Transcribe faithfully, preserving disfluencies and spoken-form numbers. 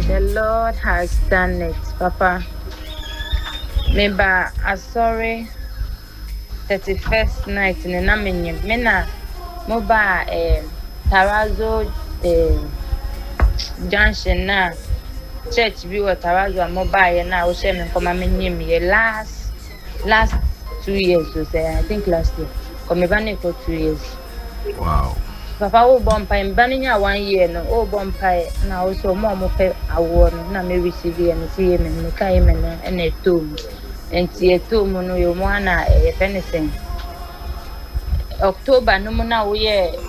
The Lord has done it, Papa. Meba asori thirty-first night in na menyim. Me na moba eh Tarazo eh junction na church bi wo Tarazo a moba ye na wo she me nkoma menyim ye last last two years so say I think last year. Come eba na for two years. Wow. Papa wo bompa mbani nya one year no wo bompa na wo so mo mo pe awo no na me receive ye no see me me kai me no na etom enti etom no yo mo na e penisen October no mo na wo ye